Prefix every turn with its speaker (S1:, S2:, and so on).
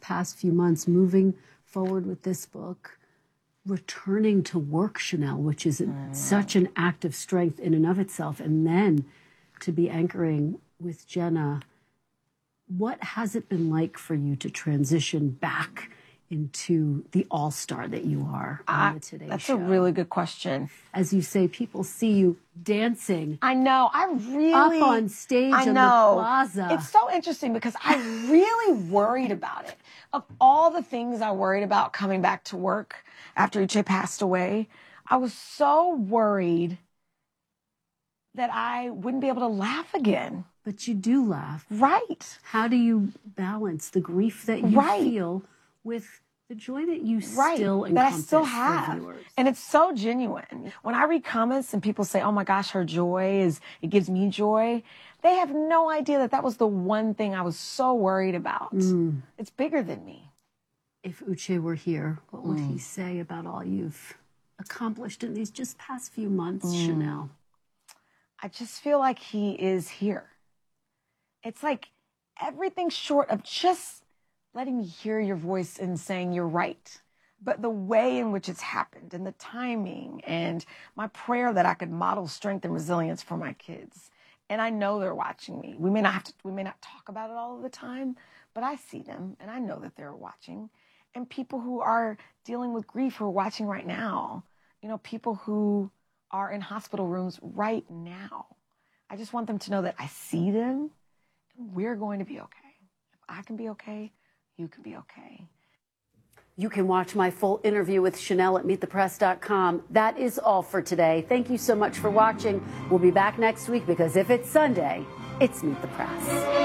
S1: past few months, moving forward with this book, returning to work, Chanel, which is such an act of strength in and of itself, and then to be anchoring with Jenna. What has it been like for you to transition back into the all-star that you are on the Today Show?
S2: That's a really good question.
S1: As you say, people see you dancing.
S2: I know.
S1: Up on stage in the plaza.
S2: It's so interesting because I really worried about it. Of all the things I worried about coming back to work after Uche passed away, I was so worried that I wouldn't be able to laugh again.
S1: But you do laugh.
S2: Right.
S1: How do you balance the grief that you feel with the joy that you still encompass
S2: that I still have?
S1: for viewers?
S2: And it's so genuine. When I read comments and people say, oh my gosh, her joy it gives me joy, they have no idea that that was the one thing I was so worried about. It's bigger than me.
S1: If Uche were here, what would he say about all you've accomplished in these just past few months, Chanel?
S2: I just feel like he is here. It's like everything short of just letting me hear your voice and saying you're right. But the way in which it's happened and the timing and my prayer that I could model strength and resilience for my kids. And I know they're watching me. We may not talk about it all of the time, but I see them and I know that they're watching. And people who are dealing with grief who are watching right now, you know, people who are in hospital rooms right now. I just want them to know that I see them and we're going to be okay. If I can be okay, you can be okay.
S1: You can watch my full interview with Chanel at meetthepress.com. That is all for today. Thank you so much for watching. We'll be back next week because if it's Sunday, it's Meet the Press.